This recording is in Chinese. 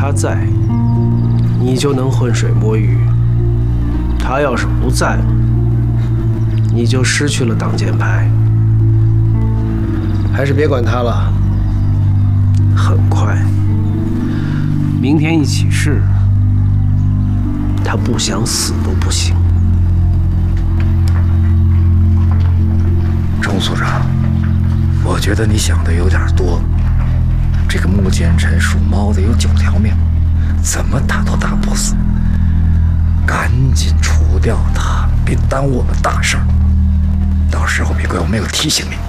他在，你就能浑水摸鱼；他要是不在，你就失去了挡箭牌。还是别管他了。很快，明天一起事，他不想死都不行。 钟所长，我觉得你想的有点多。这个穆剑臣属猫的有9条命，怎么打都打不死。赶紧除掉他，别耽误我们大事儿。到时候别怪我没有提醒你。